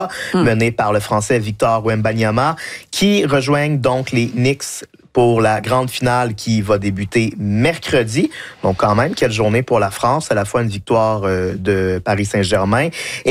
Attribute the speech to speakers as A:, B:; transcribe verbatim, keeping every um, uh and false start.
A: mm.
B: menée par le Français Victor Wembanyama, qui rejoignent donc les Knicks pour la grande finale qui va débuter mercredi. Donc quand même, quelle journée pour la France, à la fois une victoire euh, de Paris Saint-Germain